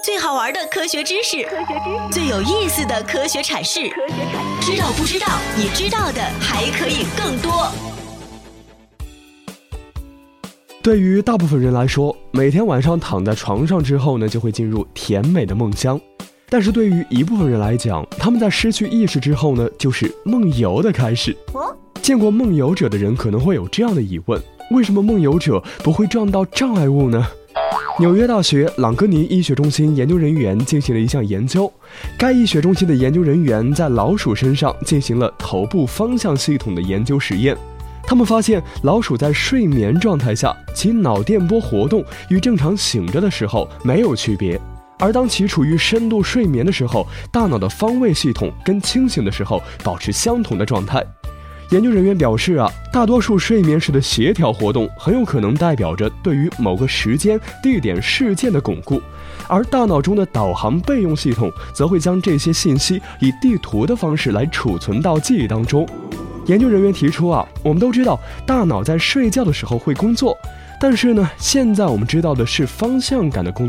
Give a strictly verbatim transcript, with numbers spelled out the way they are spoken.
最好玩的科学知识，最有意思的科学阐释，知道不知道，你知道的还可以更多。 对于大部分人来说，每天晚上躺在床上之后呢，就会进入甜美的梦乡。但是对于一部分人来讲，他们在失去意识之后呢，就是梦游的开始。见过梦游者的人可能会有这样的疑问：为什么梦游者不会撞到障碍物呢？纽约大学朗格尼医学中心研究人员进行了一项研究，该医学中心的研究人员在老鼠身上进行了头部方向系统的研究实验。他们发现老鼠在睡眠状态下，其脑电波活动与正常醒着的时候没有区别，而当其处于深度睡眠的时候，大脑的方位系统跟清醒的时候保持相同的状态。研究人员表示啊，大多数睡眠时的协调活动很有可能代表着对于某个时间、地点事件的巩固，而大脑中的导航备用系统则会将这些信息以地图的方式来储存到记忆当中。研究人员提出啊，我们都知道大脑在睡觉的时候会工作，但是呢，现在我们知道的是方向感的工作